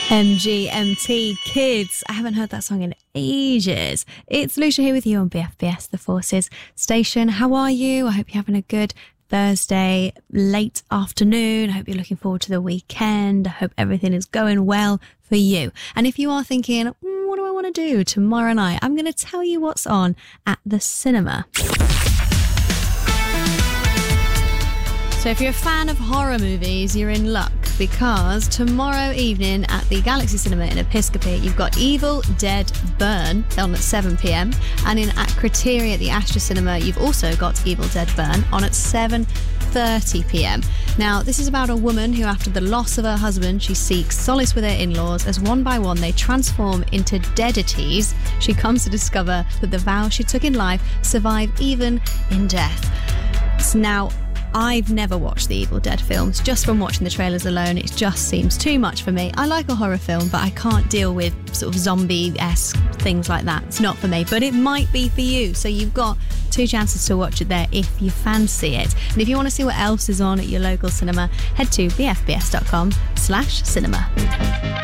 MGMT Kids. I haven't heard that song in ages. It's Lucia here with you on BFBS, The Forces station. How are you? I hope you're having a good Thursday late afternoon. I hope you're looking forward to the weekend. I hope everything is going well for you. And if you are thinking, what do I want to do tomorrow night? I'm going to tell you what's on at the cinema. So if you're a fan of horror movies, you're in luck, because tomorrow evening at the Galaxy Cinema in Episcopi, you've got Evil Dead Burn on at 7 p.m. And at Criteria at the Astra Cinema, you've also got Evil Dead Burn on at 7:30 p.m. Now, this is about a woman who, after the loss of her husband, she seeks solace with her in-laws as one by one they transform into deadities. She comes to discover that the vows she took in life survive even in death. Now, I've never watched the Evil Dead films. Just from watching the trailers alone, it just seems too much for me. I like a horror film, but I can't deal with sort of zombie-esque things like that. It's not for me, but it might be for you. So you've got 2 chances to watch it there if you fancy it. And if you want to see what else is on at your local cinema, head to bfbs.com/cinema.